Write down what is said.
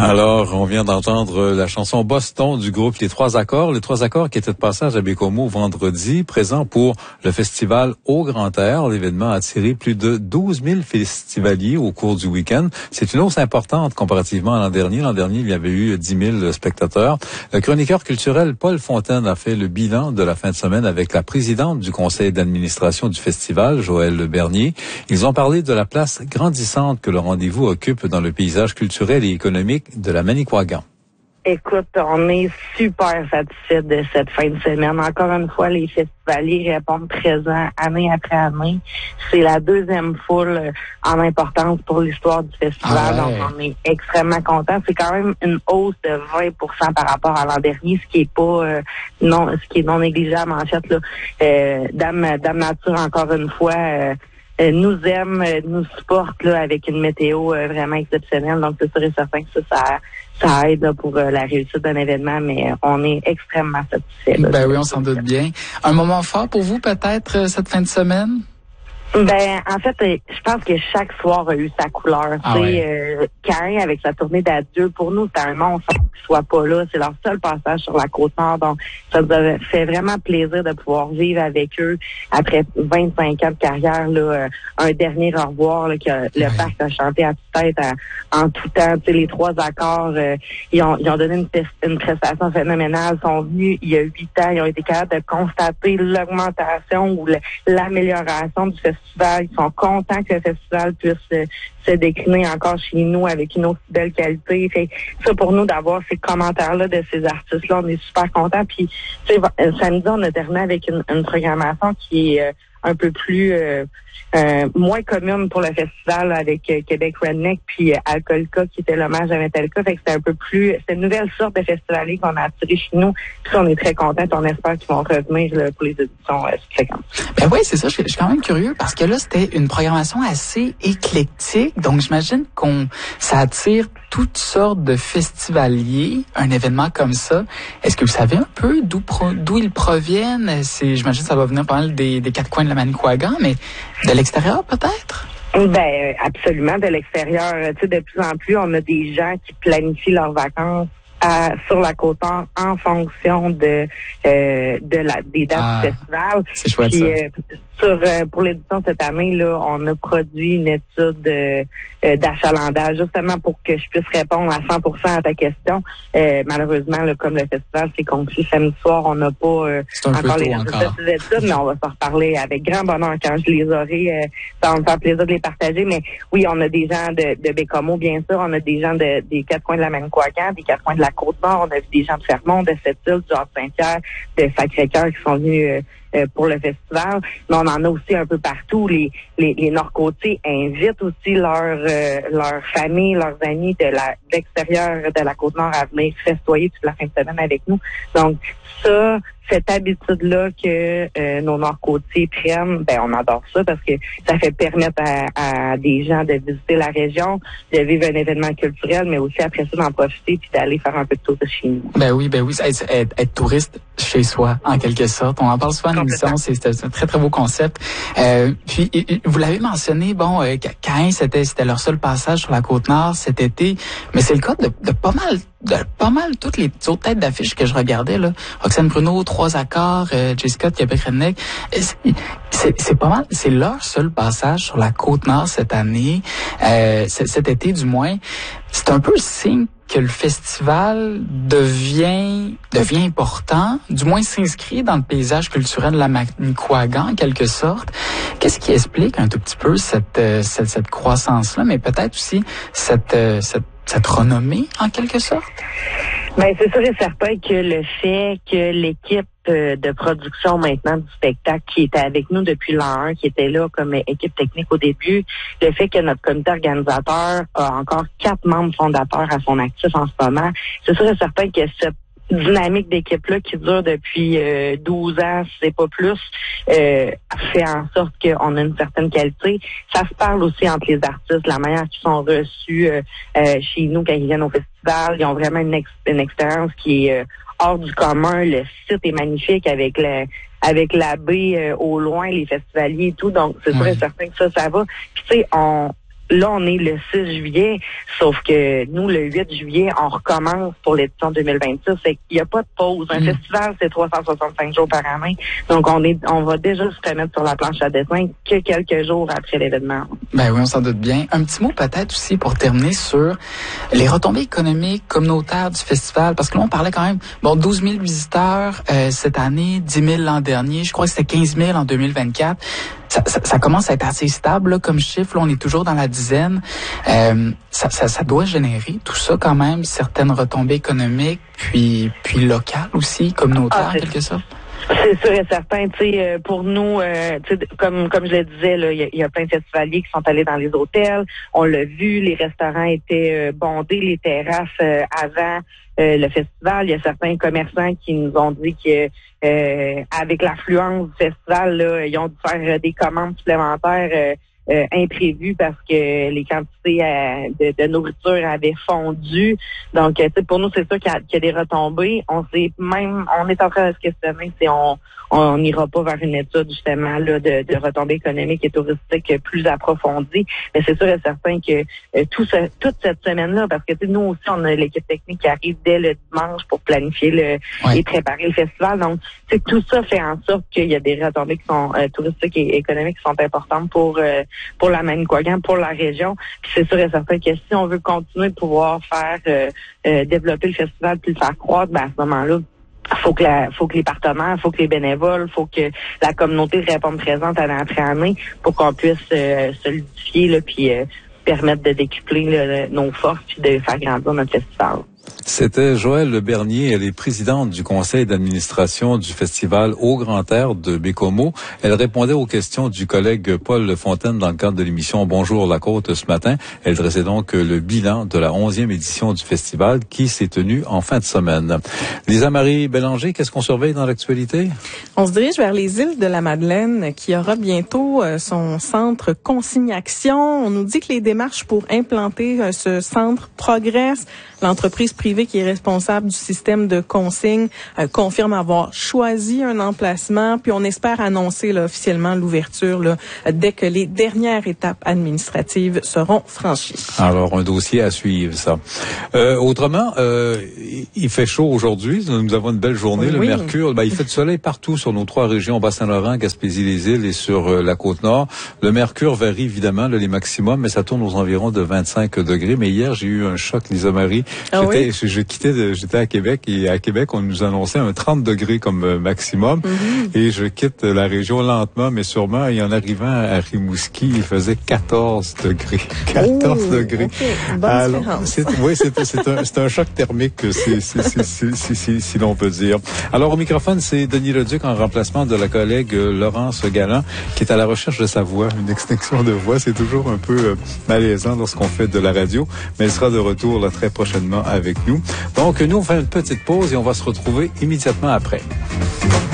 Alors, on vient d'entendre la chanson Boston du groupe Les Trois Accords. Les Trois Accords qui étaient de passage à Bécomo vendredi, présent pour le festival Au Grand Air. L'événement a attiré plus de 12 000 festivaliers au cours du week-end. C'est une hausse importante comparativement à l'an dernier. L'an dernier, il y avait eu 10 000 spectateurs. Le chroniqueur culturel Paul Fontaine a fait le bilan de la fin de semaine avec la présidente du conseil d'administration du festival, Joëlle Bernier. Ils ont parlé de la place grandissante que le rendez-vous occupe dans le paysage culturel et économique de la Manicouagan. Écoute, on est super satisfaits de cette fin de semaine. Encore une fois, les festivaliers répondent présents année après année. C'est la deuxième foule en importance pour l'histoire du festival. Donc, on est extrêmement contents. C'est quand même une hausse de 20% par rapport à l'an dernier, ce qui est pas ce qui est non négligeable en fait. Là. Dame Nature, encore une fois, nous aime, nous supporte là, avec une météo vraiment exceptionnelle. Donc, c'est sûr et certain que ça aide là, pour la réussite d'un événement, mais on est extrêmement satisfaits. Ben oui, on s'en doute bien. Un moment fort pour vous, peut-être, cette fin de semaine? Ben, en fait, je pense que chaque soir a eu sa couleur. Caïn, avec sa tournée d'adieu, pour nous, c'était un monstre qu'ils soient pas là. C'est leur seul passage sur la Côte-Nord. Donc, ça nous a fait vraiment plaisir de pouvoir vivre avec eux après 25 ans de carrière, là, un dernier au revoir, là, que le parc a chanté à toute tête en tout temps. Tu sais, les Trois Accords, ils ont donné une prestation phénoménale. Ils sont venus il y a 8 ans. Ils ont été capables de constater l'augmentation ou l'amélioration du festival. Ils sont contents que le festival puisse se décliner encore chez nous avec une aussi belle qualité. Fait ça, pour nous, d'avoir ces commentaires-là de ces artistes-là, on est super contents. Puis, tu sais, samedi, on a terminé avec une programmation qui est un peu plus moins commune pour le festival avec Québec Redneck puis Alcoolka qui était l'hommage à Metallica. Fait que c'était un peu plus, c'est une nouvelle sorte de festivalier qu'on a attiré chez nous. Puis on est très contents. On espère qu'ils vont revenir là, pour les éditions fréquentes. Ben oui, c'est ça. Je suis quand même curieux parce que là, c'était une programmation assez éclectique. Donc, j'imagine ça attire toutes sortes de festivaliers, un événement comme ça. Est-ce que vous savez un peu d'où ils proviennent? J'imagine que ça va venir pas mal des quatre coins de la Manicouagan, mais de l'extérieur peut-être? Ben absolument, de l'extérieur. Tu sais, de plus en plus, on a des gens qui planifient leurs vacances sur la Côte-Nord en fonction des dates du festival. C'est chouette. Puis, pour l'édition cette année, là, on a produit une étude d'achalandage justement pour que je puisse répondre à 100% à ta question. Malheureusement, là, comme le festival s'est conclu samedi soir, on n'a pas encore les résultats de ces études, mais on va s'en reparler avec grand bonheur quand je les aurai. Ça va me faire plaisir de les partager. Mais oui, on a des gens de Bécomo, bien sûr. On a des gens des quatre coins de la Manicouagan, des quatre coins de la Côte-Nord. On a vu des gens de Fermont, de Sept-Îles, du Havre-Saint-Pierre, de Sacré-Cœur qui sont venus pour le festival. Mais on en a aussi un peu partout. Les Nord-Côtiers invitent aussi leur famille, leurs amis de l'extérieur de la Côte-Nord à venir festoyer toute la fin de semaine avec nous. Donc, cette habitude-là que nos Nord-Côtiers prennent, ben on adore ça parce que ça fait permettre à des gens de visiter la région, de vivre un événement culturel, mais aussi après ça d'en profiter puis d'aller faire un peu de tourisme chez nous. Ben oui. Être touriste chez soi, en quelque sorte. On en parle souvent dans l'émission, c'est un très, très beau concept. Puis, vous l'avez mentionné, Caïn, c'était leur seul passage sur la Côte-Nord cet été, mais c'est le cas de pas mal toutes les autres têtes d'affiches que je regardais, là. Roxane Bruno, Trois Accords, Jessica de Québec Redneck. C'est pas mal, c'est leur seul passage sur la Côte-Nord cette année, cet été du moins. C'est un peu le signe que le festival devient important, du moins s'inscrit dans le paysage culturel de la Manicouagan en quelque sorte. Qu'est-ce qui explique un tout petit peu cette croissance-là, mais peut-être aussi cette renommée en quelque sorte? Ben c'est sûr et certain que le fait que l'équipe de production maintenant du spectacle qui était avec nous depuis l'an 1, qui était là comme équipe technique au début, le fait que notre comité organisateur a encore 4 membres fondateurs à son actif en ce moment, c'est sûr et certain que cette dynamique d'équipe-là qui dure depuis 12 ans, si c'est pas plus, fait en sorte qu'on a une certaine qualité. Ça se parle aussi entre les artistes, la manière qu'ils sont reçus chez nous quand ils viennent au festival. Ils ont vraiment une expérience qui est hors du commun. Le site est magnifique avec la baie au loin, les festivaliers et tout. Donc, c'est sûr et certain que ça va. Puis, tu sais, là, on est le 6 juillet, sauf que nous, le 8 juillet, on recommence pour l'édition 2026. Il n'y a pas de pause. Un festival, c'est 365 jours par année. Donc, on va déjà se remettre sur la planche à dessin que quelques jours après l'événement. Ben oui, on s'en doute bien. Un petit mot peut-être aussi pour terminer sur les retombées économiques communautaires du festival, parce que là, on parlait quand même, 12 000 visiteurs cette année, 10 000 l'an dernier, je crois que c'était 15 000 en 2024. Ça commence à être assez stable là, comme chiffre. Là, on est toujours dans la dizaine. Ça doit générer tout ça quand même, certaines retombées économiques, puis locales aussi, communautaires en quelque sorte. C'est sûr et certain. Pour nous, comme je le disais, il y a plein de festivaliers qui sont allés dans les hôtels. On l'a vu, les restaurants étaient bondés, les terrasses avant le festival. Il y a certains commerçants qui nous ont dit que avec l'affluence du festival, là, ils ont dû faire des commandes supplémentaires imprévues parce que les quantités de nourriture avaient fondu. Donc, pour nous, c'est sûr qu'il y a des retombées. On est en train de se questionner si on n'ira pas vers une étude justement là de retombées économiques et touristiques plus approfondies. Mais c'est sûr et certain que toute cette semaine-là, parce que nous aussi, on a l'équipe technique qui arrive dès le dimanche pour planifier et préparer le festival. Donc, tout ça fait en sorte qu'il y a des retombées qui sont touristiques et économiques qui sont importantes pour la Manicouagan, pour la région. Puis c'est sûr et certain que si on veut continuer de pouvoir faire développer le festival puis le faire croître, à ce moment-là, faut que les partenaires, faut que les bénévoles, faut que la communauté réponde présente année après année pour qu'on puisse solidifier là, puis permettre de décupler nos forces puis de faire grandir notre festival. C'était Joëlle Bernier, elle est présidente du conseil d'administration du festival Au Grand Air de Baie-Comeau. Elle répondait aux questions du collègue Paul Fontaine dans le cadre de l'émission Bonjour la Côte ce matin. Elle dressait donc le bilan de la 11e édition du festival qui s'est tenue en fin de semaine. Lisa-Marie Bélanger, qu'est-ce qu'on surveille dans l'actualité? On se dirige vers les îles de la Madeleine qui aura bientôt son centre Consigne-Action. On nous dit que les démarches pour implanter ce centre progressent. L'entreprise privée qui est responsable du système de consigne confirme avoir choisi un emplacement, puis on espère annoncer là, officiellement l'ouverture là, dès que les dernières étapes administratives seront franchies. Alors, un dossier à suivre, ça. Autrement, il fait chaud aujourd'hui. Nous avons une belle journée. Oui. Le mercure, il fait du soleil partout sur nos 3 régions, Bas-Saint-Laurent, Gaspésie-les-Îles et sur la Côte-Nord. Le mercure varie évidemment, là, les maximums, mais ça tourne aux environs de 25 degrés. Mais hier, j'ai eu un choc, Lisa-Marie. J'étais à Québec et à Québec, on nous annonçait un 30 degrés comme maximum. Mm-hmm. Et je quitte la région lentement, mais sûrement. Et en arrivant à Rimouski, il faisait 14 degrés. 14 degrés. Okay. Bonne différence. C'est un choc thermique, si l'on peut dire. Alors, au microphone, c'est Denis Leduc en remplacement de la collègue Laurence Galland, qui est à la recherche de sa voix. Une extinction de voix, c'est toujours un peu malaisant lorsqu'on fait de la radio, mais elle sera de retour là, très prochainement avec nous. Donc, nous, on fait une petite pause et on va se retrouver immédiatement après.